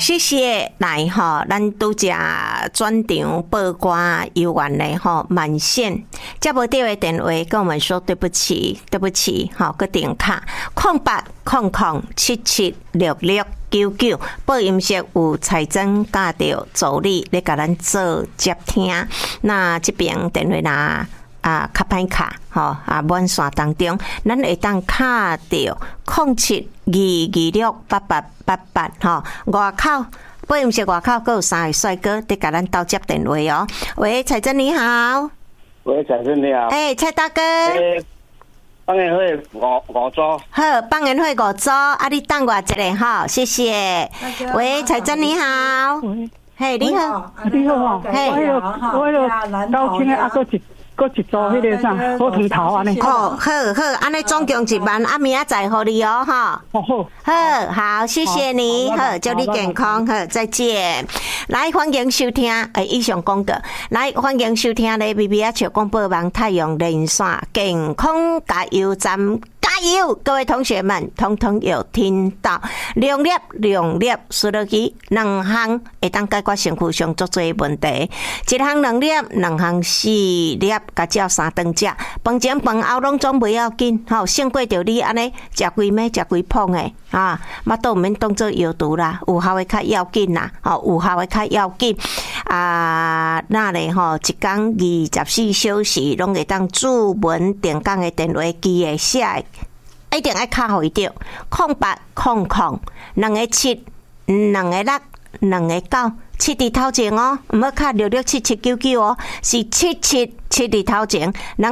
谢谢。来吼，咱拄只转场报歌游玩的吼满线，接无到的电话跟我们说对不起，对不起，好个电卡0800776699，播音室有彩珍教着助理咧，甲咱做接听。那这边电话啦。较歹卡吼满线当中，咱会当卡着0722268888吼，外口播音室外口还有3个帅哥在甲咱斗接电话哦。喂，彩珍你好。 喂，彩珍你好。 蔡大哥。 帮人会五组。 好，帮人会5组，你等我一下哈，谢谢。喂，彩珍你好。嘿，你好。 你好，嘿，我有高清的搁一组迄个啥火腿头安尼。 好，安尼总共1万，明仔载互你哦，哈。好，谢谢你，好，祝你健康，好，再见。来，欢迎收听，以上广告，来，欢迎收听咧 BBA 笑广播网太阳连线健康加油站。加油！各位同学们，统统有听到。两粒输落去，2项会当解决身躯上足多问题。1项2粒，2项4粒，甲照3顿食。饭前饭后拢总袂要紧，吼，胜过着你安尼食规暝食规捧诶，嘛都毋免当做药毒啦，有效诶较要紧啦，吼，有效诶较要紧。那咧吼，一天24小时拢会当主文定岗诶电话机诶写诶。一定要卡互伊着0800-217-269，7伫头前哦，唔好卡667799哦，是77伫头前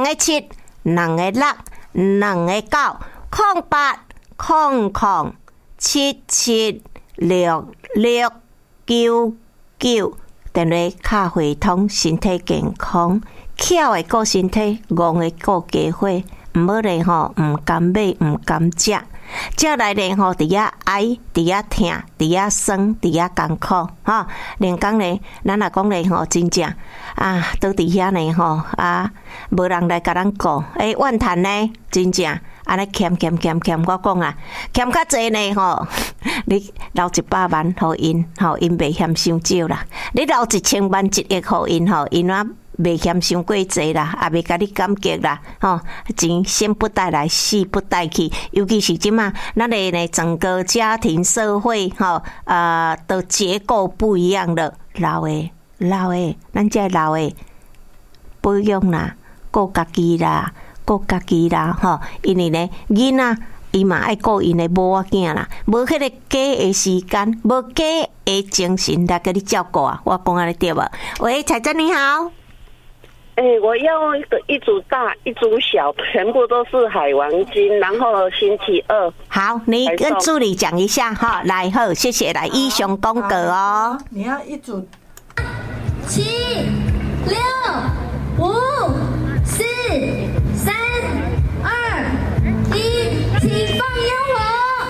，217-269，0800-7766699，电话卡回通，身体健康，巧的顾身体，戆的顾家伙。唔好咧吼，唔敢买，唔敢食，食来咧吼，伫遐哀，伫遐疼，伫遐酸，伫遐艰苦，吼。连讲咧，咱若讲咧吼，真正倒伫遐咧吼，无人来甲咱顾，怨叹咧，真正安尼欠，我讲欠较济呢吼，你留100万互因，吼，因袂嫌伤少啦。你留1000万1亿互因，吼，因袂嫌伤过济啦，也袂甲你感激啦，吼，钱生不带来，死不带去。尤其是即马，咱的呢整个家庭社会，吼，的结构不一样了。老的，咱这老的保养啦，顾家己啦，吼，因为呢，囡仔伊嘛爱顾因的某仔囝啦，无迄个假的时间，无假的精神来甲你照顾啊。我讲安尼对无？喂，彩珍你好。 我要一组大一组小，全部都是海王金，然后星期2。 好，你跟助理讲一下哈。来，好，谢谢。来，以上广告哦。 你要一组 7、6。